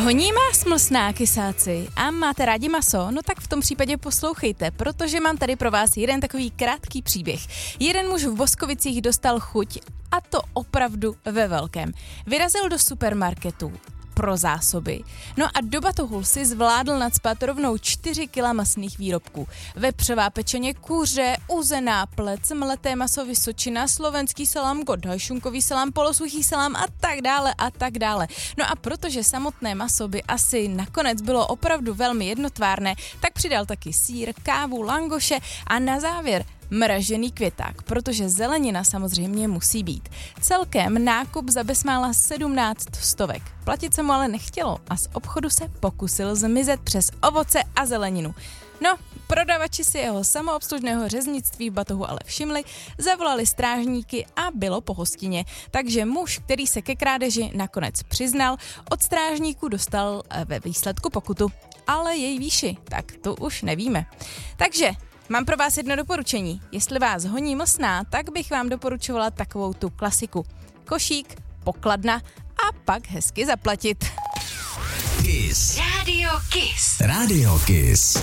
Honí vás mlsná, kysáci, a máte rádi maso? No tak v tom případě poslouchejte, protože mám tady pro vás jeden takový krátký příběh. Jeden muž v Boskovicích dostal chuť, a to opravdu ve velkém. Vyrazil do supermarketu pro zásoby. No a do batohu si zvládl nacpat rovnou 4 kg masných výrobků. Vepřová pečeně kuře, uzená plec, mleté maso Vysočina, slovenský salám Godhaj, šunkový salám, polosuchý salám a tak dále a tak dále. No a protože samotné maso by asi nakonec bylo opravdu velmi jednotvárné, tak přidal taky sýr, kávu, langoše a na závěr mražený květák, protože zelenina samozřejmě musí být. Celkem nákup za bezmála 17 stovek. Platit se mu ale nechtělo a z obchodu se pokusil zmizet přes ovoce a zeleninu. No, prodavači si jeho samoobslužného řeznictví v batohu ale všimli, zavolali strážníky a bylo po hostině. Takže muž, který se ke krádeži nakonec přiznal, od strážníků dostal ve výsledku pokutu. Ale její výši, tak to už nevíme. Takže mám pro vás jedno doporučení. Jestli vás honí mlsná, tak bych vám doporučovala takovou tu klasiku. Košík, pokladna a pak hezky zaplatit. Kiss. Radio Kiss. Radio Kiss.